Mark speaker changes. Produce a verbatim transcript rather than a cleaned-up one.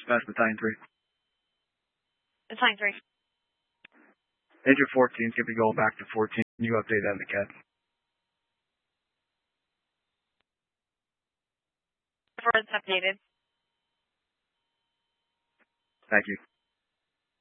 Speaker 1: Dispatch Battalion three.
Speaker 2: Battalion three.
Speaker 1: Agent fourteen, can be going back to fourteen. Can you update that in the C A D?
Speaker 2: Before it's updated.
Speaker 1: Thank you.